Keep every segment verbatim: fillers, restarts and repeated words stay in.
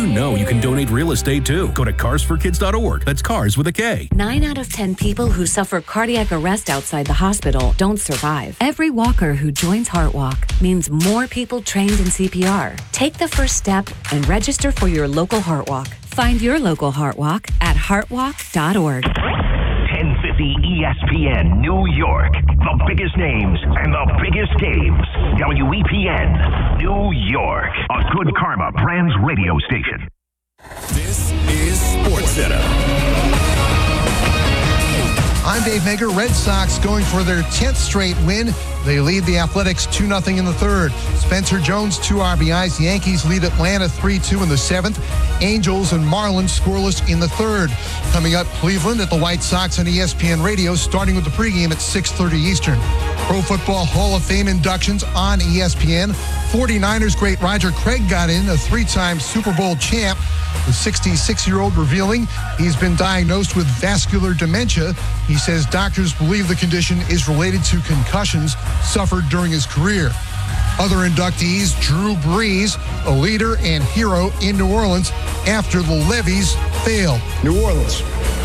know you can donate real estate too. Go to cars for kids dot org. That's cars with a K. Nine out of ten people who suffer cardiac arrest outside the hospital don't survive. Every walker who joins HeartWalk means more people trained in C P R. Take the first step and register for your local HeartWalk. Find your local HeartWalk at heart walk dot org. ten fifty E S P N New York. The biggest names and the biggest games. W E P N New York. A Good Karma Brands radio station. This is SportsCenter. I'm Dave Mager. Red Sox going for their tenth straight win. They lead the Athletics two nothing in the third. Spencer Jones, two R B Is. The Yankees lead Atlanta three two in the seventh. Angels and Marlins scoreless in the third. Coming up, Cleveland at the White Sox on E S P N Radio, starting with the pregame at six thirty Eastern. Pro Football Hall of Fame inductions on E S P N. forty-niners great Roger Craig got in, a three-time Super Bowl champ. The sixty-six-year-old revealing he's been diagnosed with vascular dementia. He says doctors believe the condition is related to concussions suffered during his career. Other inductees, Drew Brees, a leader and hero in New Orleans after the levees failed. New Orleans,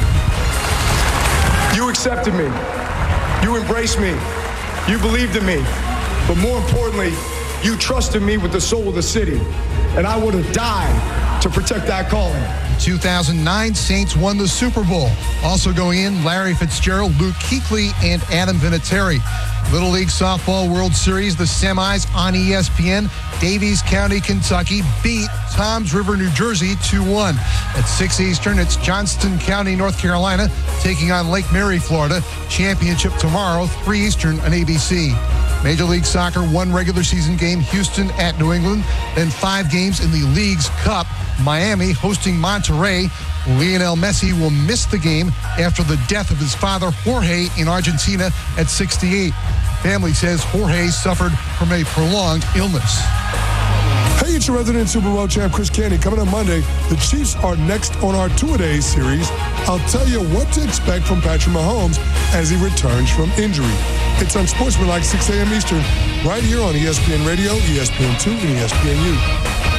you accepted me. You embraced me. You believed in me. But more importantly, you trusted me with the soul of the city. And I would have died to protect that calling. two thousand nine, Saints won the Super Bowl. Also going in, Larry Fitzgerald, Luke Kuechly, and Adam Vinatieri. Little League Softball World Series, the semis on E S P N. Davies County, Kentucky beat Toms River, New Jersey two one. At six Eastern, it's Johnston County, North Carolina, taking on Lake Mary, Florida. Championship tomorrow, three Eastern on A B C. Major League Soccer, one regular season game, Houston at New England, then five games in the League's Cup. Miami hosting Monterrey. Lionel Messi will miss the game after the death of his father, Jorge, in Argentina at sixty-eight. Family says Jorge suffered from a prolonged illness. Hey, it's your resident Super Bowl champ, Chris Candy. Coming on Monday, the Chiefs are next on our two-a-days series. I'll tell you what to expect from Patrick Mahomes as he returns from injury. It's on Sportsmanlike, six a.m. Eastern, right here on E S P N Radio, E S P N two, and E S P N U.